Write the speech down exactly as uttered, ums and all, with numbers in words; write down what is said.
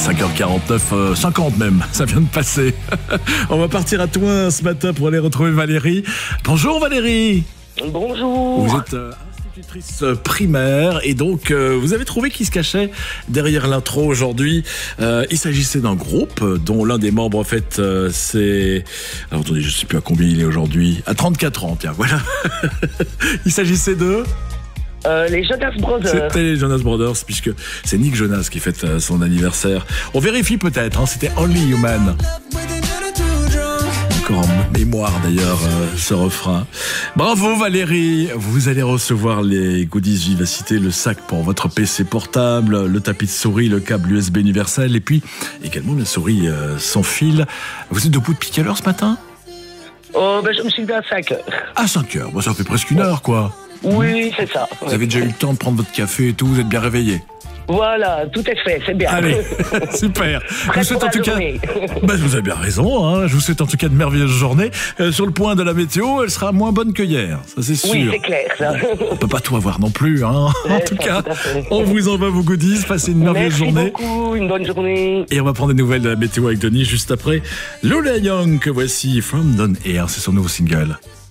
cinq heures quarante-neuf, euh, cinquante même, ça vient de passer. On va partir à Toin ce matin pour aller retrouver Valérie. Bonjour Valérie. Bonjour. Vous êtes euh, institutrice primaire et donc euh, vous avez trouvé qui se cachait derrière l'intro aujourd'hui. Euh, il s'agissait d'un groupe dont l'un des membres en fait euh, c'est... Alors attendez, je ne sais plus à combien il est aujourd'hui. À trente-quatre ans, tiens, voilà. Il s'agissait de... Euh, les Jonas Brothers. C'était les Jonas Brothers, puisque c'est Nick Jonas qui fête euh, son anniversaire. On vérifie peut-être, hein, c'était Only Human. Encore en mémoire d'ailleurs euh, ce refrain. Bravo Valérie, vous allez recevoir les goodies Vivacité, le sac pour votre P C portable, le tapis de souris, le câble U S B universel et puis également la souris euh, sans fil. Vous êtes debout depuis quelle heure ce matin? Oh, ben, je me suis levé à cinq heures. À cinq heures, bon, ça fait presque une heure quoi. Oui, c'est ça. Vous avez déjà eu le temps de prendre votre café et tout, vous êtes bien réveillé. Voilà, tout est fait, c'est bien. Allez, super. Je vous souhaite en tout cas. Bah, vous avez bien raison. Hein. Je vous souhaite en tout cas de merveilleuses journées. Euh, sur le point de la météo, elle sera moins bonne que hier. Ça c'est sûr. Oui, c'est clair. Ça. On peut pas tout avoir non plus. Hein. En tout cas, on vous envoie vos goodies. Passez une merveilleuse Merci journée. beaucoup, une bonne journée. Et on va prendre des nouvelles de la météo avec Denis juste après. Lola Young que voici From Down Air, c'est son nouveau single.